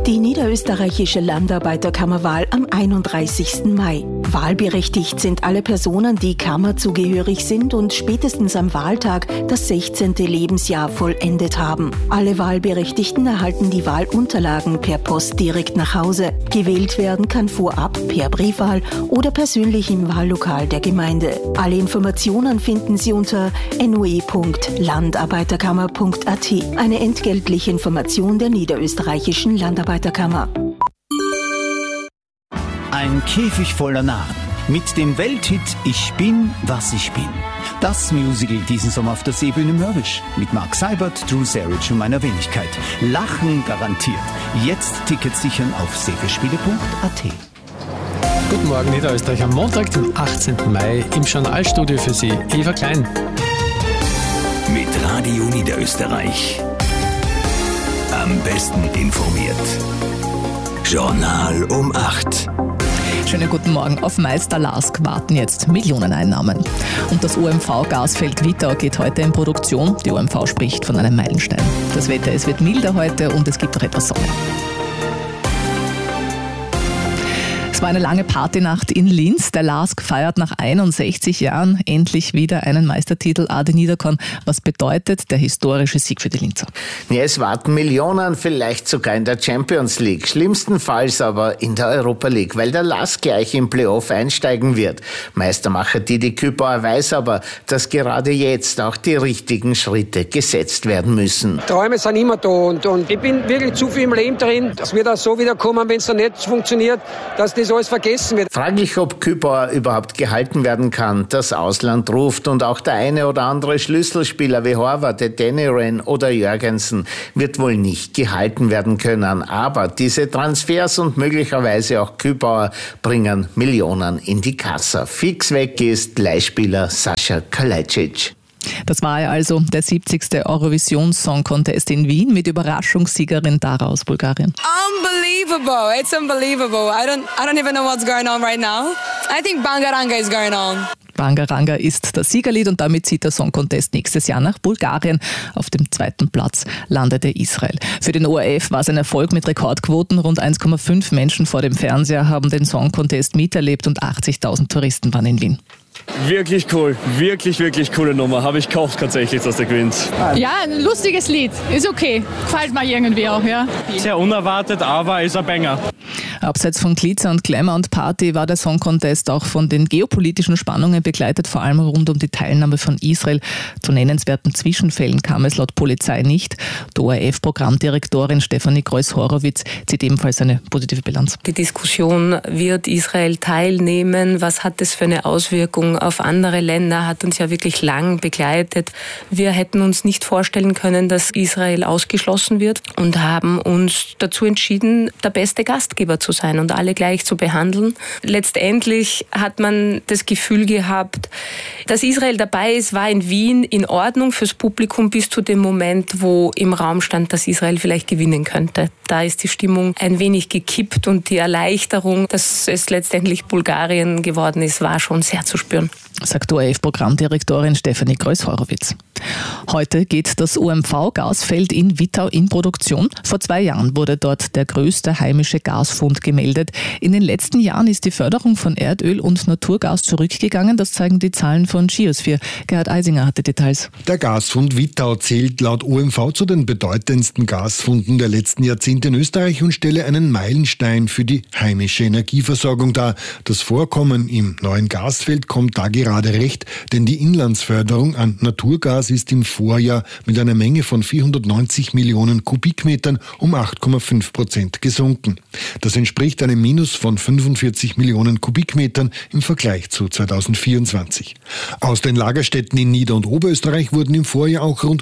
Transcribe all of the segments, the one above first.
Die niederösterreichische Landarbeiterkammerwahl am 31. Mai. Wahlberechtigt sind alle Personen, die kammerzugehörig sind und spätestens am Wahltag das 16. Lebensjahr vollendet haben. Alle Wahlberechtigten erhalten die Wahlunterlagen per Post direkt nach Hause. Gewählt werden kann vorab per Briefwahl oder persönlich im Wahllokal der Gemeinde. Alle Informationen finden Sie unter noe.landarbeiterkammer.at, eine entgeltliche Information der niederösterreichischen Landarbeiterkammer. Ein Käfig voller Narren mit dem Welthit Ich bin, was ich bin. Das Musical diesen Sommer auf der Seebühne Mörbisch mit Mark Seibert, Drew Sarich und meiner Wenigkeit. Lachen garantiert. Jetzt Tickets sichern auf seegespiele.at. Guten Morgen Niederösterreich, am Montag, den 18. Mai, im Journalstudio für Sie, Eva Klein. Mit Radio Niederösterreich. Am besten informiert. Journal um 8. Schönen guten Morgen. Auf Meister Lask warten jetzt Millioneneinnahmen. Und das OMV-Gasfeld Wittau geht heute in Produktion. Die OMV spricht von einem Meilenstein. Das Wetter, es wird milder heute und es gibt auch etwas Sonne. Es war eine lange Partynacht in Linz. Der Lask feiert nach 61 Jahren endlich wieder einen Meistertitel AD Niederkorn. Was bedeutet der historische Sieg für die Linzer? Ja, es warten Millionen, vielleicht sogar in der Champions League. Schlimmstenfalls aber in der Europa League, weil der Lask gleich im Playoff einsteigen wird. Meistermacher Didi Kübauer weiß aber, dass gerade jetzt auch die richtigen Schritte gesetzt werden müssen. Träume sind immer da und ich bin wirklich zu viel im Leben drin. Es wird auch so wiederkommen, wenn es dann nicht funktioniert, dass das alles vergessen wird. Fraglich, ob Kübauer überhaupt gehalten werden kann. Das Ausland ruft und auch der eine oder andere Schlüsselspieler wie Horvath, Deniren oder Jürgensen wird wohl nicht gehalten werden können. Aber diese Transfers und möglicherweise auch Kübauer bringen Millionen in die Kasse. Fix weg ist Leihspieler Sascha Kalajdzic. Das war ja also der 70. Eurovision Song Contest in Wien mit Überraschungssiegerin Dara aus Bulgarien. Unbelievable. It's unbelievable. I don't even know what's going on right now. I think Bangaranga is going on. Bangaranga ist das Siegerlied und damit zieht der Song Contest nächstes Jahr nach Bulgarien. Auf dem 2. Platz landete Israel. Für den ORF war es ein Erfolg mit Rekordquoten. Rund 1,5 Menschen vor dem Fernseher haben den Song Contest miterlebt und 80.000 Touristen waren in Wien. Wirklich cool, wirklich coole Nummer. Habe ich gehofft tatsächlich, dass der gewinnt. Ja, ein lustiges Lied. Ist okay. Gefällt mir irgendwie auch, ja. Sehr unerwartet, aber ist ein Banger. Abseits von Glitzer und Glamour und Party war der Song Contest auch von den geopolitischen Spannungen begleitet, vor allem rund um die Teilnahme von Israel. Zu nennenswerten Zwischenfällen kam es laut Polizei nicht. Die ORF-Programmdirektorin Stefanie Greuß-Horowitz zieht ebenfalls eine positive Bilanz. Die Diskussion, wird Israel teilnehmen? Was hat das für eine Auswirkung auf andere Länder? Hat uns ja wirklich lang begleitet. Wir hätten uns nicht vorstellen können, dass Israel ausgeschlossen wird und haben uns dazu entschieden, der beste Gastgeber zu sein und alle gleich zu behandeln. Letztendlich hat man das Gefühl gehabt, dass Israel dabei ist, war in Wien in Ordnung fürs Publikum bis zu dem Moment, wo im Raum stand, dass Israel vielleicht gewinnen könnte. Da ist die Stimmung ein wenig gekippt und die Erleichterung, dass es letztendlich Bulgarien geworden ist, war schon sehr zu spüren. Sagt ORF-Programmdirektorin Stefanie Greuß-Horowitz. Heute geht das OMV-Gasfeld in Wittau in Produktion. Vor 2 Jahren wurde dort der größte heimische Gasfund gemeldet. In den letzten Jahren ist die Förderung von Erdöl und Naturgas zurückgegangen. Das zeigen die Zahlen von Geosphere. Gerhard Eisinger hatte Details. Der Gasfund Wittau zählt laut OMV zu den bedeutendsten Gasfunden der letzten Jahrzehnte in Österreich und stelle einen Meilenstein für die heimische Energieversorgung dar. Das Vorkommen im neuen Gasfeld kommt da gerade recht, denn die Inlandsförderung an Naturgas ist im Vorjahr mit einer Menge von 490 Millionen Kubikmetern um 8,5% gesunken. Das entspricht einem Minus von 45 Millionen Kubikmetern im Vergleich zu 2024. Aus den Lagerstätten in Nieder- und Oberösterreich wurden im Vorjahr auch rund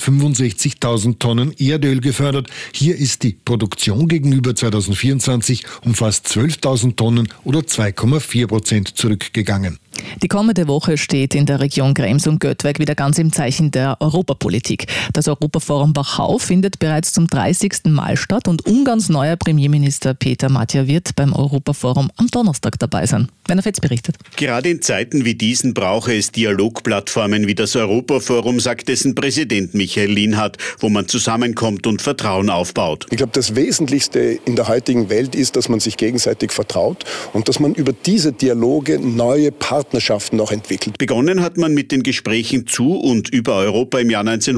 465.000 Tonnen Erdöl gefördert. Hier ist die Produktion gegenüber 2024 um fast 12.000 Tonnen oder 2,4% zurückgegangen. Die kommende Woche steht in der Region Krems und Göttweg wieder ganz im Zeichen der Europapolitik. Das Europaforum Wachau findet bereits zum 30. Mal statt und Ungarns neuer Premierminister Peter Matjar wird beim Europaforum am Donnerstag dabei sein. Werner Fetz berichtet. Gerade in Zeiten wie diesen brauche es Dialogplattformen wie das Europaforum, sagt dessen Präsident Michael Lienhardt, wo man zusammenkommt und Vertrauen aufbaut. Ich glaube, das Wesentlichste in der heutigen Welt ist, dass man sich gegenseitig vertraut und dass man über diese Dialoge neue Partnerschaften auch entwickelt. Begonnen hat man mit den Gesprächen zu und über Europa im Jahr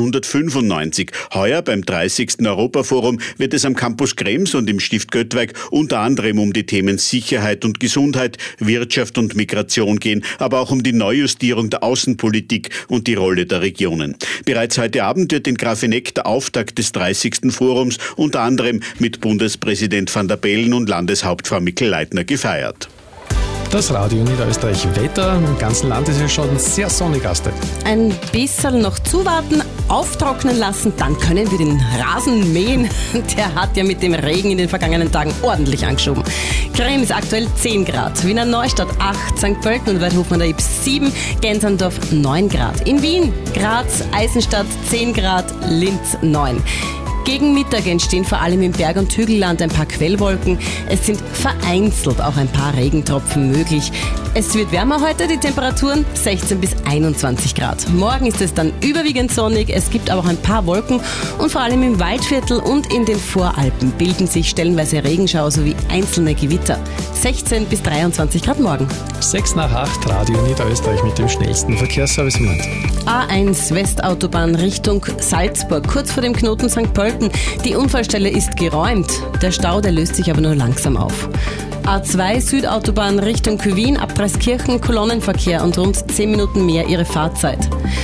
1995. Heuer beim 30. Europaforum wird es am Campus Krems und im Stift Göttweg unter anderem um die Themen Sicherheit und Gesundheit, Wirtschaft und Migration gehen, aber auch um die Neujustierung der Außenpolitik und die Rolle der Regionen. Bereits heute Abend wird in Grafeneck der Auftakt des 30. Forums unter anderem mit Bundespräsident Van der Bellen und Landeshauptfrau Mikl-Leitner gefeiert. Das Radio Niederösterreich Wetter. Im ganzen Land ist es schon sehr sonnig aus. Ein bisschen noch zuwarten, auftrocknen lassen, dann können wir den Rasen mähen. Der hat ja mit dem Regen in den vergangenen Tagen ordentlich angeschoben. Krems aktuell 10 Grad, Wiener Neustadt 8, St. Pölten und Weidhofen an der Ybbs 7, Gensandorf 9 Grad. In Wien, Graz, Eisenstadt 10 Grad, Linz 9. Gegen Mittag entstehen vor allem im Berg- und Hügelland ein paar Quellwolken. Es sind vereinzelt auch ein paar Regentropfen möglich. Es wird wärmer heute, die Temperaturen 16 bis 21 Grad. Morgen ist es dann überwiegend sonnig, es gibt aber auch ein paar Wolken und vor allem im Waldviertel und in den Voralpen bilden sich stellenweise Regenschauer sowie einzelne Gewitter. 16 bis 23 Grad morgen. 6 nach 8, Radio Niederösterreich mit dem schnellsten Verkehrsservice im Land. A1 Westautobahn Richtung Salzburg, kurz vor dem Knoten St. Pölten. Die Unfallstelle ist geräumt. Der Stau, der löst sich aber nur langsam auf. A2 Südautobahn Richtung Wien, ab Dreiskirchen Kolonnenverkehr und rund 10 Minuten mehr ihre Fahrzeit.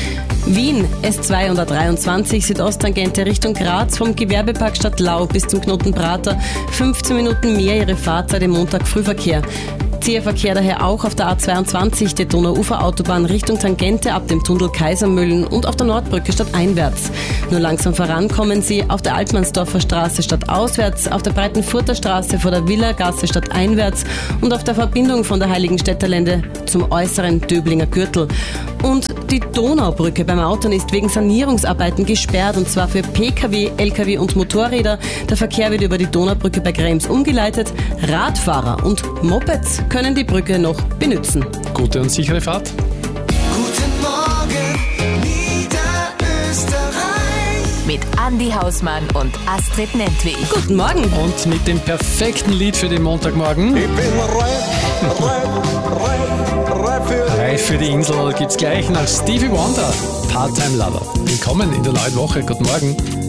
Wien, S2 und A23 Südosttangente Richtung Graz vom Gewerbepark Stadtlau bis zum Knoten Prater, 15 Minuten mehr ihre Fahrzeit im Montag-Frühverkehr. Zäher Verkehr daher auch auf der A22 der Donauuferautobahn Richtung Tangente ab dem Tunnel Kaisermühlen und auf der Nordbrücke stadteinwärts. Nur langsam vorankommen Sie auf der Altmannsdorfer Straße stadtauswärts, auf der Breitenfurter Straße vor der Villagasse stadteinwärts und auf der Verbindung von der Heiligenstädterlände zum äußeren Döblinger Gürtel. Und die Donaubrücke beim Autern ist wegen Sanierungsarbeiten gesperrt und zwar für Pkw, Lkw und Motorräder. Der Verkehr wird über die Donaubrücke bei Krems umgeleitet. Radfahrer und Mopeds können die Brücke noch benutzen. Gute und sichere Fahrt. Guten Morgen, Niederösterreich. Mit Andi Hausmann und Astrid Nentwich. Guten Morgen. Und mit dem perfekten Lied für den Montagmorgen. Ich bin Reif für die Insel gibt's gleich nach Stevie Wonder, Part-Time Lover. Willkommen in der neuen Woche. Guten Morgen.